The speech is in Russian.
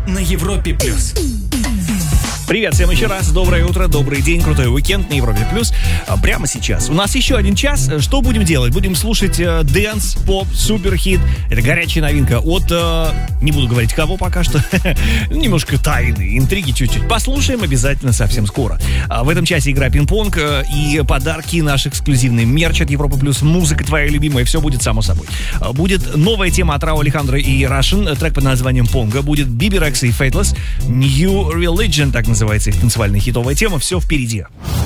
на Европе+. Привет всем еще раз, доброе утро, добрый день, крутой уикенд на Европе+. Прямо сейчас. У нас еще один час. Что будем делать? Будем слушать дэнс, поп, суперхит. Это горячая новинка от, не буду говорить кого пока что, немножко тайны, интриги чуть-чуть. Послушаем обязательно совсем скоро. В этом часе игра пинг-понг и подарки, наш эксклюзивный мерч от Европа+, музыка твоя любимая, все будет само собой. Будет новая тема от Рауля Алехандро и Russian, трек под названием «Понго». Будет Биби Рекса и Faithless, New Religion, так называется их танцевальная хитовая тема. Все впереди.